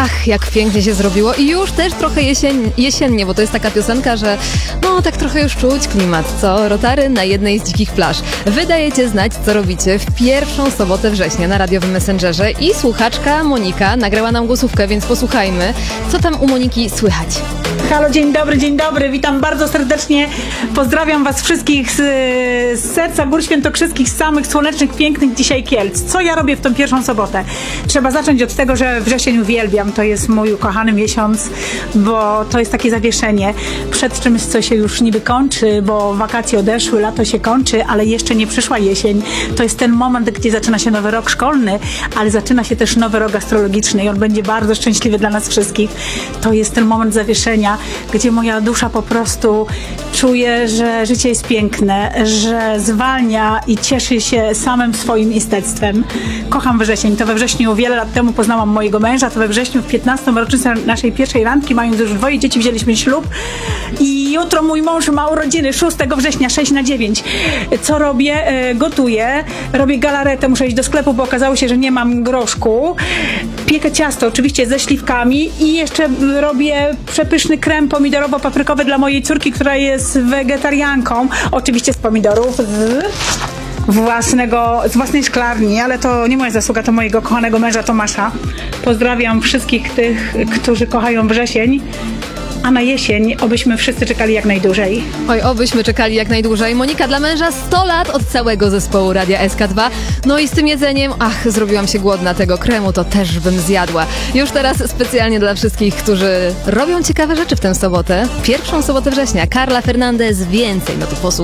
Ach, jak pięknie się zrobiło i już też trochę jesiennie, bo to jest taka piosenka, że no tak trochę już czuć klimat, co? Rotary na jednej z dzikich plaż. Wy dajecie znać, co robicie w pierwszą sobotę września na radiowym Messengerze i słuchaczka Monika nagrała nam głosówkę, więc posłuchajmy, co tam u Moniki słychać. Halo, dzień dobry, witam bardzo serdecznie, pozdrawiam was wszystkich z serca Gór Świętokrzyskich, z samych słonecznych, pięknych dzisiaj Kielc. Co ja robię w tą pierwszą sobotę? Trzeba zacząć od tego, że wrzesień uwielbiam, to jest mój ukochany miesiąc, bo to jest takie zawieszenie przed czymś, co się już niby kończy, bo wakacje odeszły, lato się kończy, ale jeszcze nie przyszła jesień. To jest ten moment, gdzie zaczyna się nowy rok szkolny, ale zaczyna się też nowy rok astrologiczny i on będzie bardzo szczęśliwy dla nas wszystkich. To jest ten moment zawieszenia, gdzie moja dusza po prostu czuje, że życie jest piękne, że zwalnia i cieszy się samym swoim istectwem. Kocham wrzesień. To we wrześniu wiele lat temu poznałam mojego męża, to we wrześniu w 15. rocznicę naszej pierwszej randki, mając już 2 dzieci, wzięliśmy ślub i jutro mój mąż ma urodziny 6 września, 6/9. Co robię? Gotuję, robię galaretę, muszę iść do sklepu, bo okazało się, że nie mam groszku. Piekę ciasto oczywiście ze śliwkami i jeszcze robię przepyszny krem pomidorowo-paprykowy dla mojej córki, która jest wegetarianką. Oczywiście z pomidorów, z własnej szklarni, ale to nie moja zasługa, to mojego kochanego męża Tomasza. Pozdrawiam wszystkich tych, którzy kochają wrzesień. A na jesień obyśmy wszyscy czekali jak najdłużej. Oj, obyśmy czekali jak najdłużej. Monika, dla męża 100 lat od całego zespołu Radia SK2. No i z tym jedzeniem, zrobiłam się głodna, tego kremu to też bym zjadła. Już teraz specjalnie dla wszystkich, którzy robią ciekawe rzeczy w tę sobotę. Pierwszą sobotę września. Carla Fernandez, więcej, no to posłuchaj.